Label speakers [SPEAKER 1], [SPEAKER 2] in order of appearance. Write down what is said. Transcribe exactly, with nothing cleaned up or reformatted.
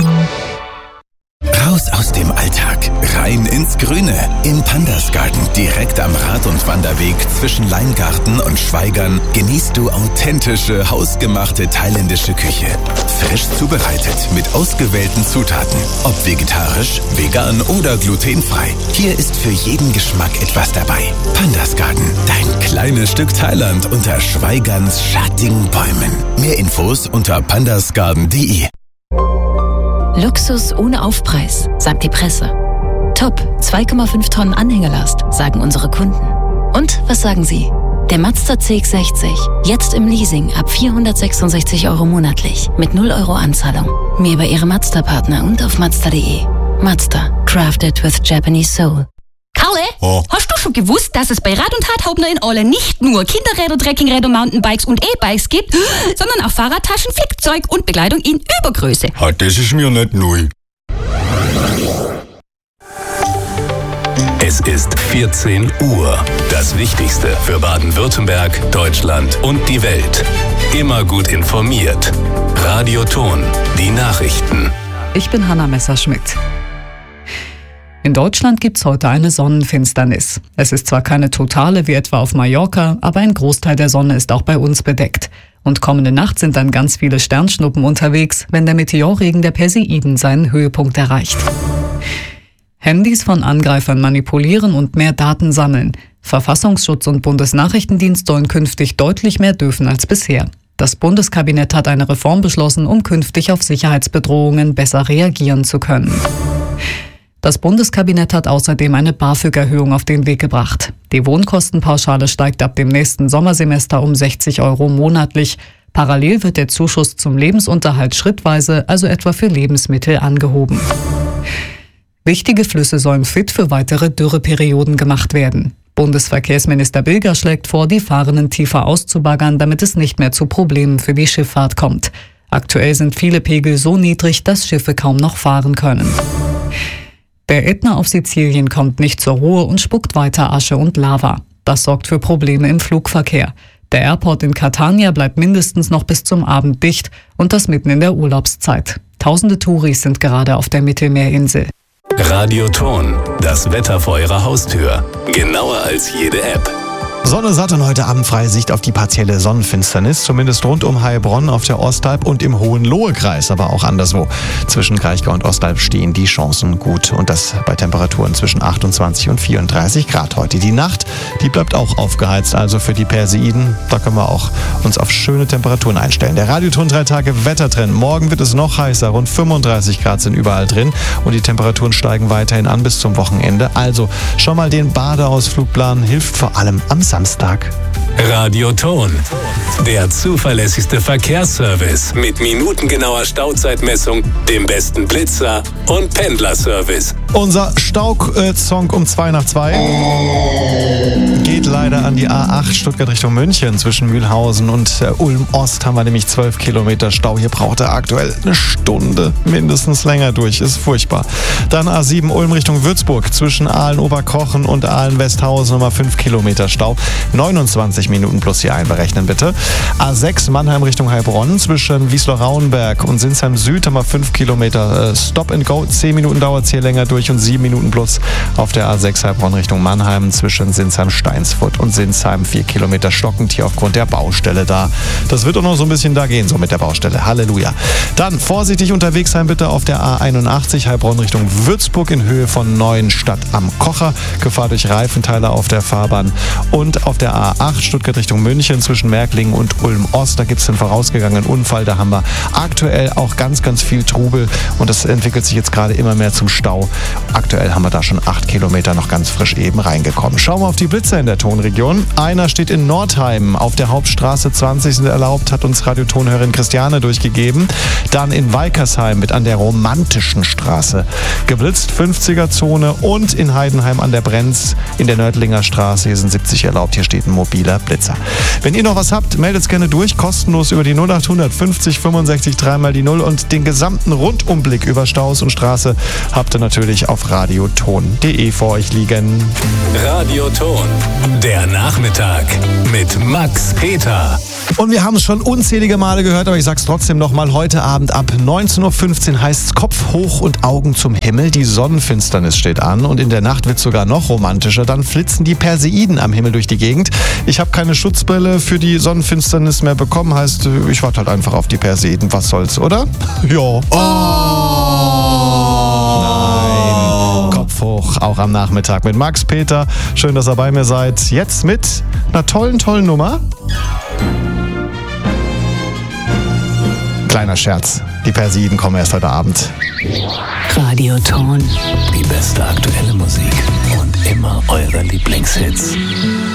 [SPEAKER 1] Raus aus dem Alltag, rein ins Grüne. Im Pandas Garten, direkt am Rad- und Wanderweg zwischen Leingarten und Schweigern, genießt du authentische, hausgemachte thailändische Küche. Frisch zubereitet, mit ausgewählten Zutaten. Ob vegetarisch, vegan oder glutenfrei. Hier ist für jeden Geschmack etwas dabei. Pandas Garten, dein kleines Stück Thailand unter Schweigerns schattigen Bäumen. Mehr Infos unter pandasgarden punkt de.
[SPEAKER 2] Luxus ohne Aufpreis, sagt die Presse. Top, zwei Komma fünf Tonnen Anhängerlast, sagen unsere Kunden. Und was sagen Sie? Der Mazda C X sechzig, jetzt im Leasing ab vierhundertsechsundsechzig Euro monatlich, mit null Euro Anzahlung. Mehr bei Ihrem Mazda-Partner und auf mazda punkt de. Mazda, crafted with Japanese soul.
[SPEAKER 3] Kalle,
[SPEAKER 4] Oh.
[SPEAKER 3] hast du schon gewusst, dass es bei Rad und Harthauptner in Aale nicht nur Kinderräder, Trekkingräder, Mountainbikes und E-Bikes gibt, sondern auch Fahrradtaschen, Flickzeug und Bekleidung in Übergröße?
[SPEAKER 4] Ah, das ist mir nicht neu.
[SPEAKER 5] Es ist vierzehn Uhr. Das Wichtigste für Baden-Württemberg, Deutschland und die Welt. Immer gut informiert. Radio Ton, die Nachrichten.
[SPEAKER 6] Ich bin Hanna Messerschmidt. In Deutschland gibt's heute eine Sonnenfinsternis. Es ist zwar keine totale wie etwa auf Mallorca, aber ein Großteil der Sonne ist auch bei uns bedeckt. Und kommende Nacht sind dann ganz viele Sternschnuppen unterwegs, wenn der Meteorregen der Perseiden seinen Höhepunkt erreicht. Handys von Angreifern manipulieren und mehr Daten sammeln. Verfassungsschutz und Bundesnachrichtendienst sollen künftig deutlich mehr dürfen als bisher. Das Bundeskabinett hat eine Reform beschlossen, um künftig auf Sicherheitsbedrohungen besser reagieren zu können. Das Bundeskabinett hat außerdem eine BAföG-Erhöhung auf den Weg gebracht. Die Wohnkostenpauschale steigt ab dem nächsten Sommersemester um sechzig Euro monatlich. Parallel wird der Zuschuss zum Lebensunterhalt schrittweise, also etwa für Lebensmittel, angehoben. Wichtige Flüsse sollen fit für weitere Dürreperioden gemacht werden. Bundesverkehrsminister Bilger schlägt vor, die Fahrenden tiefer auszubaggern, damit es nicht mehr zu Problemen für die Schifffahrt kommt. Aktuell sind viele Pegel so niedrig, dass Schiffe kaum noch fahren können. Der Ätna auf Sizilien kommt nicht zur Ruhe und spuckt weiter Asche und Lava. Das sorgt für Probleme im Flugverkehr. Der Airport in Catania bleibt mindestens noch bis zum Abend dicht und das mitten in der Urlaubszeit. Tausende Touris sind gerade auf der Mittelmeerinsel.
[SPEAKER 5] Radio Ton, das Wetter vor Ihrer Haustür. Genauer als jede App.
[SPEAKER 7] Sonne satt und heute Abend freie Sicht auf die partielle Sonnenfinsternis, zumindest rund um Heilbronn auf der Ostalb und im Hohenlohe-Kreis, aber auch anderswo. Zwischen Kraichgau und Ostalb stehen die Chancen gut und das bei Temperaturen zwischen achtundzwanzig und vierunddreißig Grad heute. Die Nacht, die bleibt auch aufgeheizt, also für die Perseiden, da können wir auch uns auf schöne Temperaturen einstellen. Der Radioton drei Tage Wettertrend. Morgen wird es noch heißer, rund fünfunddreißig Grad sind überall drin und die Temperaturen steigen weiterhin an bis zum Wochenende. Also schon mal den Badeausflug planen, hilft vor allem am Samstag.
[SPEAKER 5] Radio Ton, der zuverlässigste Verkehrsservice mit minutengenauer Stauzeitmessung, dem besten Blitzer und Pendlerservice.
[SPEAKER 7] Unser Stauk-Song um zwei nach zwei geht leider an die A acht Stuttgart Richtung München. Zwischen Mühlhausen und äh, Ulm-Ost haben wir nämlich zwölf Kilometer Stau. Hier braucht er aktuell eine Stunde mindestens länger durch. Ist furchtbar. Dann A sieben Ulm Richtung Würzburg. Zwischen Aalen-Oberkochen und Aalen-Westhausen nochmal fünf Kilometer Stau. neunundzwanzig Minuten plus hier einberechnen bitte. A sechs Mannheim Richtung Heilbronn. Zwischen Wiesloch-Rauenberg und Sinsheim Süd haben wir fünf Kilometer äh, Stop and Go. zehn Minuten dauert es hier länger durch und sieben Minuten plus auf der A sechs Heilbronn Richtung Mannheim. Zwischen Sinsheim-Steinsfurt und Sinsheim vier Kilometer stockend hier aufgrund der Baustelle da. Das wird auch noch so ein bisschen da gehen, so mit der Baustelle. Halleluja. Dann vorsichtig unterwegs sein bitte auf der A einundachtzig Heilbronn Richtung Würzburg in Höhe von Neuenstadt am Kocher. Gefahr durch Reifenteile auf der Fahrbahn. Und auf der A acht Stuttgart Richtung München zwischen Märklingen und Ulm-Ost. Da gibt es einen vorausgegangenen Unfall. Da haben wir aktuell auch ganz, ganz viel Trubel und das entwickelt sich jetzt gerade immer mehr zum Stau. Aktuell haben wir da schon acht Kilometer noch ganz frisch eben reingekommen. Schauen wir auf die Blitzer in der Tonregion. Einer steht in Nordheim auf der Hauptstraße zwanzig sind erlaubt, hat uns Radiotonhörerin Christiane durchgegeben. Dann in Weikersheim mit an der romantischen Straße geblitzt, fünfziger Zone und in Heidenheim an der Brenz in der Nördlinger Straße. Hier sind siebzig erlaubt, hier steht ein mobiler Blitzer. Wenn ihr noch was habt, meldet es gerne durch, kostenlos über die null achthundert fünfzig fünfundsechzig dreimal die null und den gesamten Rundumblick über Staus und Straße habt ihr natürlich auf radioton punkt de vor euch liegen.
[SPEAKER 5] Radio Ton, der Nachmittag mit Max Peter.
[SPEAKER 7] Und wir haben es schon unzählige Male gehört, aber ich sag's trotzdem nochmal. Heute Abend ab neunzehn Uhr fünfzehn heißt es Kopf hoch und Augen zum Himmel. Die Sonnenfinsternis steht an und in der Nacht wird es sogar noch romantischer. Dann flitzen die Perseiden am Himmel durch die Gegend. Ich habe keine Schutzbrille für die Sonnenfinsternis mehr bekommen. Heißt, ich warte halt einfach auf die Perseiden. Was soll's, oder? Ja. Oh. Nein. Kopf hoch, auch am Nachmittag mit Max Peter. Schön, dass ihr bei mir seid. Jetzt mit einer tollen, tollen Nummer. Kleiner Scherz. Die Perseiden kommen erst heute Abend.
[SPEAKER 5] Radioton. Die beste aktuelle Musik und immer eure Lieblingshits.